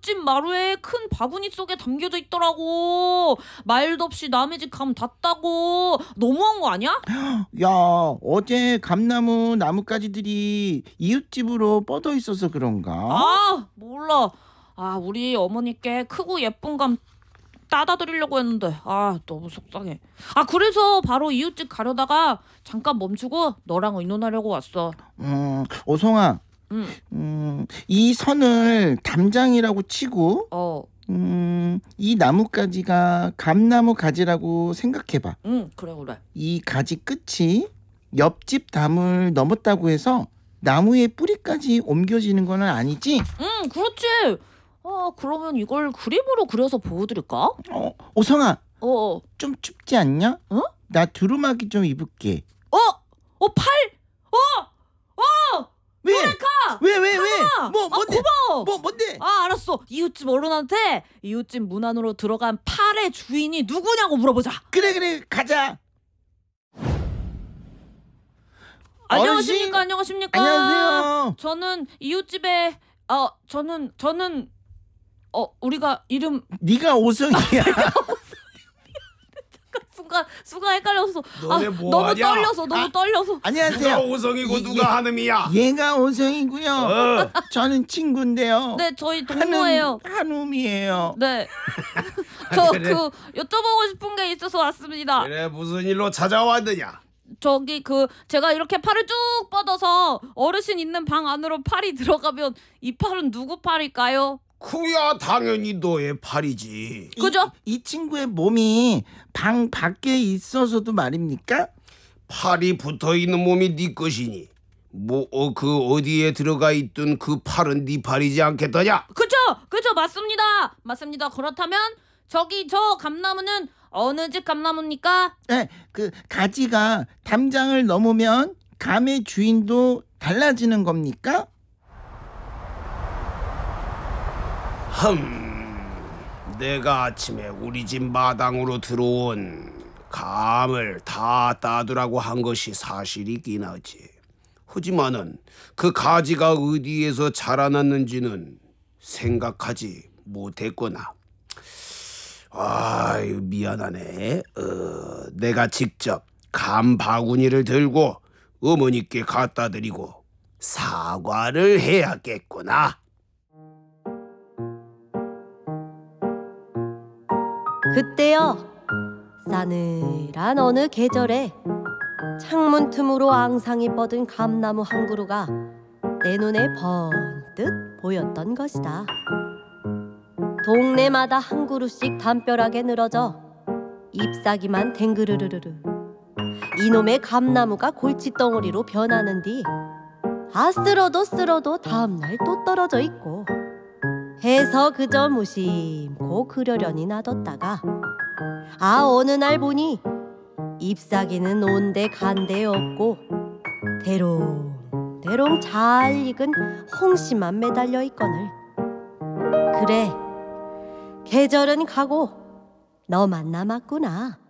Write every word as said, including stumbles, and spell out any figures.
이웃집 마루에 큰 바구니 속에 담겨져 있더라고. 말도 없이 남의 집 감 닿다고. 너무한 거 아니야? 야, 어제 감나무 나뭇가지들이 이웃집으로 뻗어 있어서 그런가? 아, 몰라. 아, 우리 어머니께 크고 예쁜 감 따다 드리려고 했는데 아, 너무 속상해. 아, 그래서 바로 이웃집 가려다가 잠깐 멈추고 너랑 의논하려고 왔어. 음, 오성아, 응. 음, 이 선을 담장이라고 치고 어. 음, 이 나뭇가지가 감나무 가지라고 생각해봐. 응, 그래 그래. 이 가지 끝이 옆집 담을 넘었다고 해서 나무의 뿌리까지 옮겨지는 건 아니지? 응, 그렇지. 아, 그러면 이걸 그림으로 그려서 보여드릴까? 어, 오성아, 어, 어. 좀 춥지 않냐? 어? 나 두루마기 좀 입을게. 어, 어, 팔, 어, 어, 왜? 모래카. 왜, 왜, 왜? 아, 뭐, 뭔데? 아, 고마워. 뭐, 뭔데? 아, 알았어. 이웃집 어른한테 이웃집 문 안으로 들어간 팔의 주인이 누구냐고 물어보자. 그래, 그래, 가자. 안녕하십니까, 어르신? 안녕하십니까. 안녕하세요. 저는 이웃집에 어, 저는 저는 어, 우리가 이름 네가 오성이야. 순간 순간 헷갈려서 너네 아, 뭐 너무 하냐? 떨려서 너무 아, 떨려서. 누가 안녕하세요. 오성이고 이- 누가 한음이야? 얘가 오성이고요. 어. 저는 친구인데요. 네, 저희 동료예요. 한음이에요. 네. 저 그 그래. 여쭤보고 싶은 게 있어서 왔습니다. 그래, 무슨 일로 찾아왔느냐? 저기 그 제가 이렇게 팔을 쭉 뻗어서 어르신 있는 방 안으로 팔이 들어가면 이 팔은 누구 팔일까요? 그야 당연히 너의 팔이지. 이- 그죠? 이, 친구의 몸이 방 밖에 있어서도 말입니까? 팔이 붙어있는 몸이 네 것이니 뭐 그 어디에 들어가 있든 그 팔은 네 팔이지 않겠더냐? 그죠? 그죠? 맞습니다. 맞습니다. 그렇다면 저기 저 감나무는 어느 집 감나무입니까? 네, 그 가지가 담장을 넘으면 감의 주인도 달라지는 겁니까? 흠, 내가 아침에 우리 집 마당으로 들어온 감을 다 따두라고 한 것이 사실이긴 하지. 하지만은 그 가지가 어디에서 자라났는지는 생각하지 못했구나. 아유, 미안하네. 어, 내가 직접 감 바구니를 들고 어머니께 갖다 드리고 사과를 해야겠구나. 그때요, 싸늘한 어느 계절에 창문 틈으로 앙상이 뻗은 감나무 한 그루가 내 눈에 번뜩 보였던 것이다. 동네마다 한 그루씩 담벼락에 늘어져 잎사귀만 댕그르르르르 이놈의 감나무가 골칫덩어리로 변하는 뒤 아 쓸어도 쓸어도 다음날 또 떨어져 있고 해서 그저 무심코 그러려니 놔뒀다가 아 어느 날 보니 잎사귀는 온데 간데 없고 대롱대롱 잘 익은 홍시만 매달려 있거늘. 그래, 계절은 가고 너만 남았구나.